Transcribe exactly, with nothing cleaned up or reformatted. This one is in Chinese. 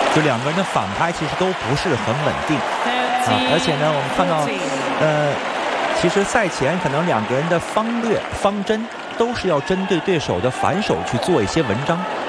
就两个人的反拍其实都不是很稳定啊，而且呢，我们看到，呃，其实赛前可能两个人的方略方针都是要针对对手的反手去做一些文章。